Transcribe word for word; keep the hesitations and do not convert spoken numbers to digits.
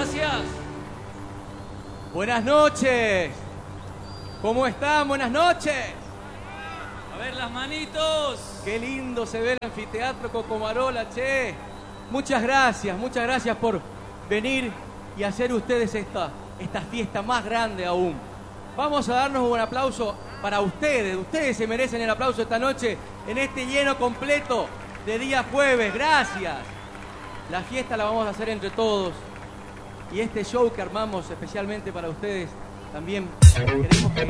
gracias. Buenas noches. ¿Cómo están? Buenas noches. A ver las manitos. Qué lindo se ve el anfiteatro Cocomarola, che. Muchas gracias, muchas gracias por venir y hacer ustedes esta, esta fiesta más grande aún. Vamos a darnos un aplauso para ustedes. Ustedes se merecen el aplauso esta noche en este lleno completo de día jueves. Gracias. La fiesta la vamos a hacer entre todos. Y este show que armamos especialmente para ustedes también queremos que